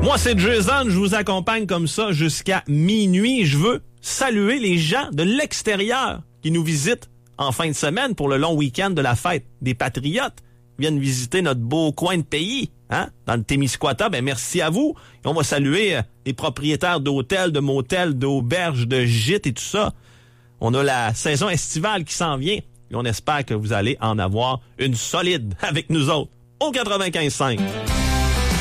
Moi, c'est Jason, je vous accompagne comme ça jusqu'à minuit. Je veux saluer les gens de l'extérieur qui nous visitent en fin de semaine pour le long week-end de la fête des Patriotes. Ils viennent visiter notre beau coin de pays, hein, dans le Témiscouata. Ben, merci à vous. Et on va saluer les propriétaires d'hôtels, de motels, d'auberges, de gîtes et tout ça. On a la saison estivale qui s'en vient et on espère que vous allez en avoir une solide avec nous autres au 95.5.